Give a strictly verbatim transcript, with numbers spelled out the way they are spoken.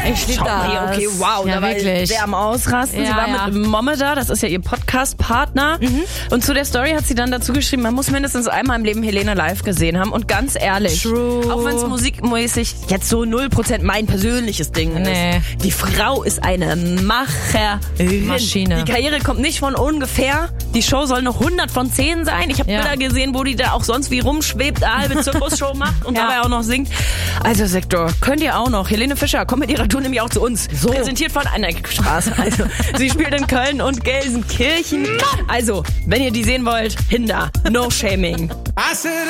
Ich liebe das. Okay, wow, ja, da war wirklich. ich sehr am Ausrasten. Ja, sie war ja. mit Momme da, das ist ja ihr Podcast-Partner. Mhm. Und zu der Story hat sie dann dazu geschrieben, man muss mindestens einmal im Leben Helene live gesehen haben. Und ganz ehrlich, True. auch wenn es musikmäßig jetzt so null Prozent mein persönliches Ding Nee. ist, die Frau ist eine Macherin. Maschine. Die Karriere kommt nicht von ungefähr. Die Show soll noch hundert von zehn sein. Ich habe Ja. Bilder gesehen, wo die da auch sonst wie rumschwebt, eine halbe Zirkusshow macht und Ja. dabei auch noch singt. Also Sektor, könnt ihr auch noch. Helene Fischer kommt mit ihrer Tour nämlich auch zu uns. So. Präsentiert von einer Straße. Also, sie spielt in Köln und Gelsenkirchen. Also, wenn ihr die sehen wollt, hinter. No shaming.